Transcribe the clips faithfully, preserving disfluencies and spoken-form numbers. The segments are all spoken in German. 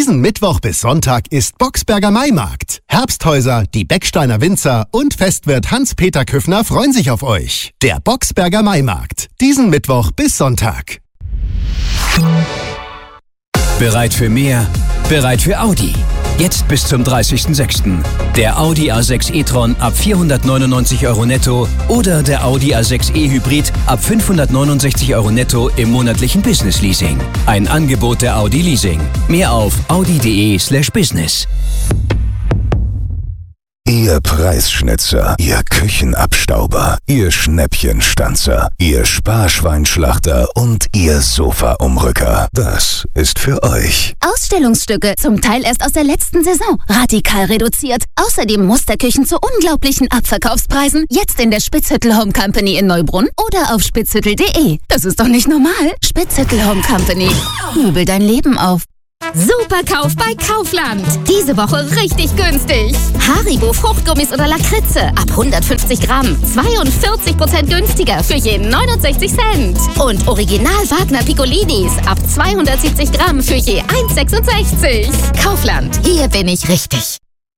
Diesen Mittwoch bis Sonntag ist Boxberger Maimarkt. Herbsthäuser, die Becksteiner Winzer und Festwirt Hans-Peter Küffner freuen sich auf euch. Der Boxberger Maimarkt. Diesen Mittwoch bis Sonntag. Bereit für mehr? Bereit für Audi. Jetzt bis zum dreißigsten sechsten Der Audi A sechs e-tron ab vierhundertneunundneunzig Euro netto oder der Audi A sechs e-Hybrid ab fünfhundertneunundsechzig Euro netto im monatlichen Business-Leasing. Ein Angebot der Audi Leasing. Mehr auf audi.de slash business. Ihr Preisschnitzer, Ihr Küchenabstauber, Ihr Schnäppchenstanzer, Ihr Sparschweinschlachter und Ihr Sofaumrücker. Das ist für euch. Ausstellungsstücke, zum Teil erst aus der letzten Saison. Radikal reduziert. Außerdem Musterküchen zu unglaublichen Abverkaufspreisen. Jetzt in der Spitzhüttel Home Company in Neubrunn oder auf spitzhüttel punkt de. Das ist doch nicht normal. Spitzhüttel Home Company. Möbel dein Leben auf. Superkauf bei Kaufland. Diese Woche richtig günstig. Haribo Fruchtgummis oder Lakritze ab hundertfünfzig Gramm. zweiundvierzig Prozent günstiger für je neunundsechzig Cent. Und Original Wagner Piccolinis ab zweihundertsiebzig Gramm für je eins sechsundsechzig. Kaufland, hier bin ich richtig.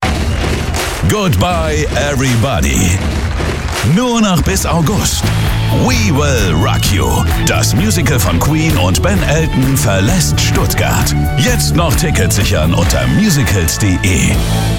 Goodbye everybody. Nur noch bis August. We Will Rock You. Das Musical von Queen und Ben Elton verlässt Stuttgart. Jetzt noch Tickets sichern unter musicals punkt de.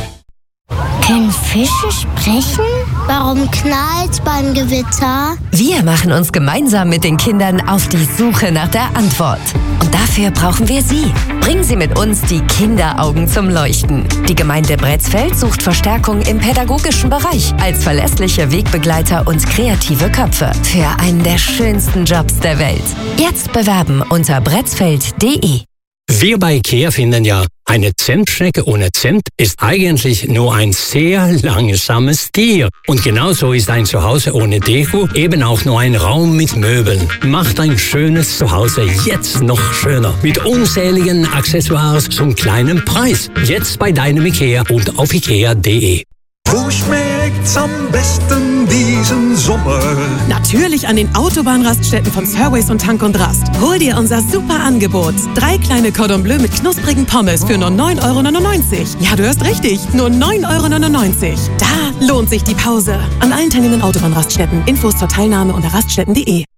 Können Fische sprechen? Warum knallt's beim Gewitter? Wir machen uns gemeinsam mit den Kindern auf die Suche nach der Antwort. Und dafür brauchen wir Sie. Bringen Sie mit uns die Kinderaugen zum Leuchten. Die Gemeinde Bretzfeld sucht Verstärkung im pädagogischen Bereich als verlässliche Wegbegleiter und kreative Köpfe für einen der schönsten Jobs der Welt. Jetzt bewerben unter bretzfeld punkt de. Wir bei IKEA finden ja, eine Zentschnecke ohne Zent ist eigentlich nur ein sehr langsames Tier. Und genauso ist ein Zuhause ohne Deko eben auch nur ein Raum mit Möbeln. Macht ein schönes Zuhause jetzt noch schöner. Mit unzähligen Accessoires zum kleinen Preis. Jetzt bei deinem IKEA und auf ikea punkt de. Wo schmeckt's am besten diesen Sommer? Natürlich an den Autobahnraststätten von Surways und Tank und Rast. Hol dir unser super Angebot. Drei kleine Cordon Bleu mit knusprigen Pommes für nur neun Euro neunundneunzig. Ja, du hörst richtig, nur neun Euro neunundneunzig. Da lohnt sich die Pause. An allen teilnehmenden Autobahnraststätten. Infos zur Teilnahme unter raststätten punkt de.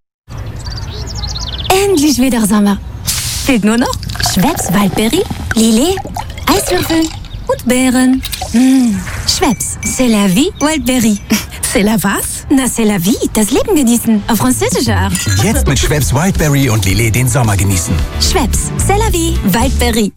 Endlich wieder Sommer. Fehlt nur noch Schweppes Waldbeere, Lillet, Eiswürfel und Beeren. Mmh. Schweppes, c'est la vie, Wildberry. C'est la was? Na, c'est la vie, das Leben genießen. Auf französische Art. Jetzt mit Schweppes Wildberry und Lillet den Sommer genießen. Schweppes, c'est la vie, Wildberry.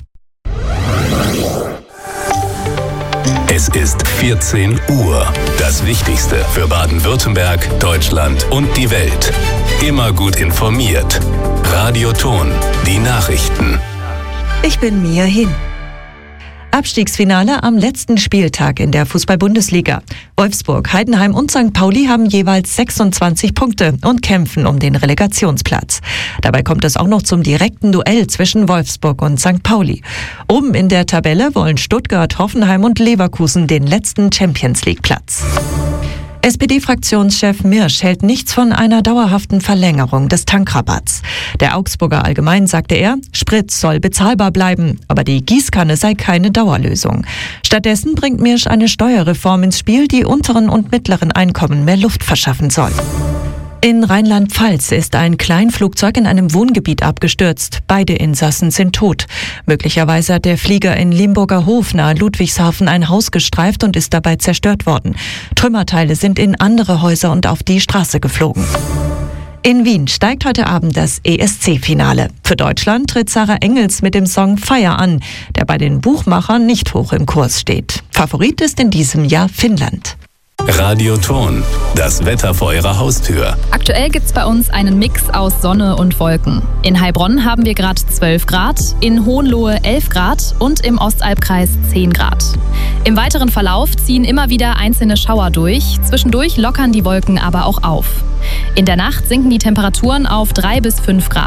Es ist vierzehn Uhr. Das Wichtigste für Baden-Württemberg, Deutschland und die Welt. Immer gut informiert. Radio Ton, die Nachrichten. Ich bin Mia Hin. Abstiegsfinale am letzten Spieltag in der Fußball-Bundesliga. Wolfsburg, Heidenheim und Sankt Pauli haben jeweils sechsundzwanzig Punkte und kämpfen um den Relegationsplatz. Dabei kommt es auch noch zum direkten Duell zwischen Wolfsburg und Sankt Pauli. Oben in der Tabelle wollen Stuttgart, Hoffenheim und Leverkusen den letzten Champions-League-Platz. S P D-Fraktionschef Mirsch hält nichts von einer dauerhaften Verlängerung des Tankrabatts. Der Augsburger Allgemein sagte er, Sprit soll bezahlbar bleiben, aber die Gießkanne sei keine Dauerlösung. Stattdessen bringt Mirsch eine Steuerreform ins Spiel, die unteren und mittleren Einkommen mehr Luft verschaffen soll. In Rheinland-Pfalz ist ein Kleinflugzeug in einem Wohngebiet abgestürzt. Beide Insassen sind tot. Möglicherweise hat der Flieger in Limburger Hof nahe Ludwigshafen ein Haus gestreift und ist dabei zerstört worden. Trümmerteile sind in andere Häuser und auf die Straße geflogen. In Wien steigt heute Abend das E S C-Finale. Für Deutschland tritt Sarah Engels mit dem Song Fire an, der bei den Buchmachern nicht hoch im Kurs steht. Favorit ist in diesem Jahr Finnland. Radio Ton, das Wetter vor Ihrer Haustür. Aktuell gibt's bei uns einen Mix aus Sonne und Wolken. In Heilbronn haben wir gerade zwölf Grad, in Hohenlohe elf Grad und im Ostalbkreis zehn Grad. Im weiteren Verlauf ziehen immer wieder einzelne Schauer durch, zwischendurch lockern die Wolken aber auch auf. In der Nacht sinken die Temperaturen auf drei bis fünf Grad.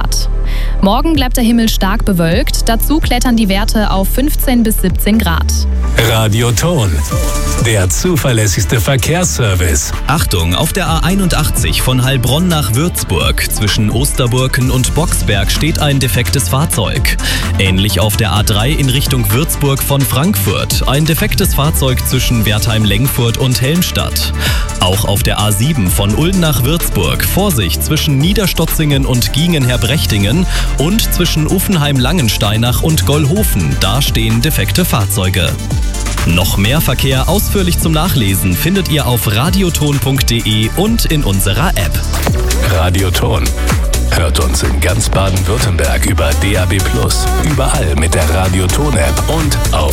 Morgen bleibt der Himmel stark bewölkt. Dazu klettern die Werte auf fünfzehn bis siebzehn Grad. Radioton, der zuverlässigste Verkehrsservice. Achtung, auf der A einundachtzig von Heilbronn nach Würzburg zwischen Osterburken und Boxberg steht ein defektes Fahrzeug. Ähnlich auf der A drei in Richtung Würzburg von Frankfurt ein defektes Fahrzeug zwischen Wertheim-Lengfurt und Helmstadt. Auch auf der A sieben von Ulm nach Würzburg Vorsicht zwischen Niederstotzingen und Giengenher-Brechtingen und zwischen Uffenheim-Langensteinach und Gollhofen. Da stehen defekte Fahrzeuge. Noch mehr Verkehr ausführlich zum Nachlesen findet ihr auf radioton punkt de und in unserer App. Radioton. Hört uns in ganz Baden-Württemberg über D A B plus, überall mit der Radioton-App und auf